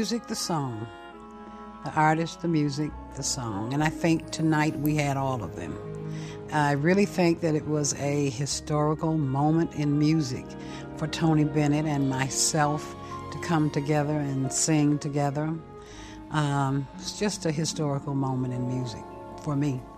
music, the song. The artist, the music, the song. And I think tonight we had all of them. I really think that it was a historical moment in music for Tony Bennett and myself to come together and sing together. It's just a historical moment in music for me.